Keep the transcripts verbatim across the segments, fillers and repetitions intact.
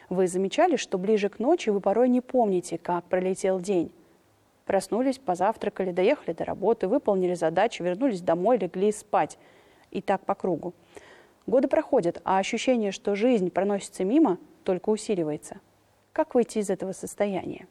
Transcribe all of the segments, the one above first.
Вы замечали, что ближе к ночи вы порой не помните, как пролетел день? Проснулись, позавтракали, доехали до работы, выполнили задачу, вернулись домой, легли спать. И так по кругу. Годы проходят, а ощущение, что жизнь проносится мимо, только усиливается. Как выйти из этого состояния?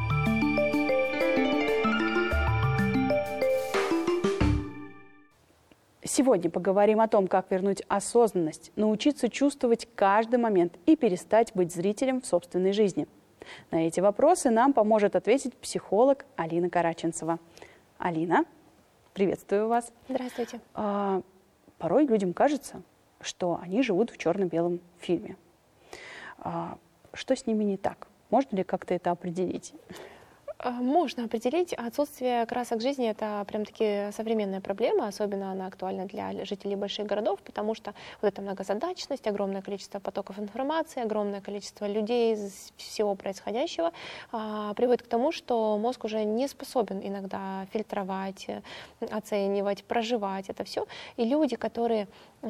Сегодня поговорим о том, как вернуть осознанность, научиться чувствовать каждый момент и перестать быть зрителем в собственной жизни. На эти вопросы нам поможет ответить психолог Алина Караченцева. Алина, приветствую вас. Здравствуйте. А, порой людям кажется, что они живут в черно-белом фильме. А, что с ними не так? Можно ли как-то это определить? Можно определить. Отсутствие красок жизни — это прям-таки современная проблема, особенно она актуальна для жителей больших городов, потому что вот эта многозадачность, огромное количество потоков информации, огромное количество людей из всего происходящего а, приводит к тому, что мозг уже не способен иногда фильтровать, оценивать, проживать это все. И люди, которые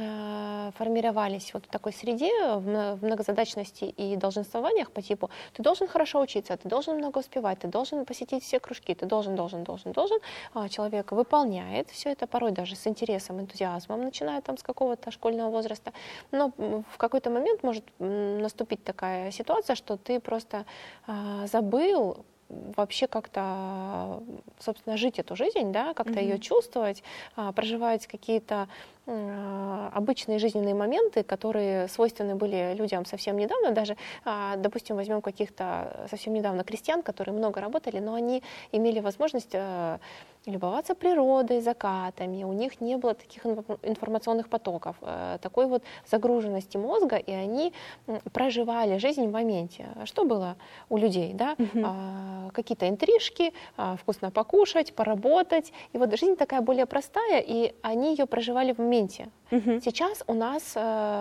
а, формировались вот в такой среде, в многозадачности и долженствованиях по типу «ты должен хорошо учиться, ты должен много успевать, ты должен посетить все кружки, ты должен, должен, должен, должен». Человек выполняет все это, порой даже с интересом, энтузиазмом, начиная там с какого-то школьного возраста. Но в какой-то момент может наступить такая ситуация, что ты просто забыл вообще как-то, собственно, жить эту жизнь, да, как-то mm-hmm. ее чувствовать, проживать какие-то обычные жизненные моменты, которые свойственны были людям совсем недавно. Даже, допустим, возьмем каких-то совсем недавно крестьян, которые много работали, но они имели возможность любоваться природой, закатами, у них не было таких информационных потоков, такой вот загруженности мозга, и они проживали жизнь в моменте. Что было у людей? Да? Mm-hmm. Какие-то интрижки, вкусно покушать, поработать. И вот жизнь такая более простая, и они ее проживали в моменте. Mm-hmm. Сейчас у нас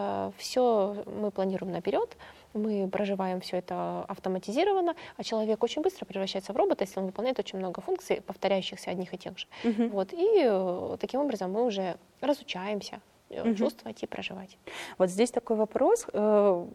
все мы планируем наперед, мы проживаем все это автоматизированно, а человек очень быстро превращается в робота, если он выполняет очень много функций, повторяющихся одних и тех же. Uh-huh. Вот, и э, таким образом мы уже разучаемся uh-huh. чувствовать и проживать. Вот здесь такой вопрос.